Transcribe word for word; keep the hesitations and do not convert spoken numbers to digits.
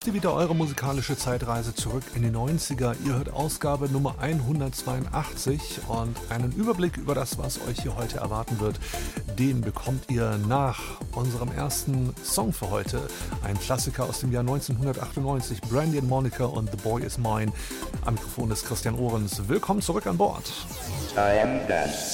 ihr wieder eure musikalische Zeitreise zurück in die neunziger. Ihr hört Ausgabe Nummer hundertzweiundachtzig und einen Überblick über das, was euch hier heute erwarten wird, den bekommt ihr nach unserem ersten Song für heute. Ein Klassiker aus dem Jahr neunzehnhundertachtundneunzig, Brandy and Monica und The Boy Is Mine. Am Mikrofon ist Christian Ohrens. Willkommen zurück an Bord. I am done.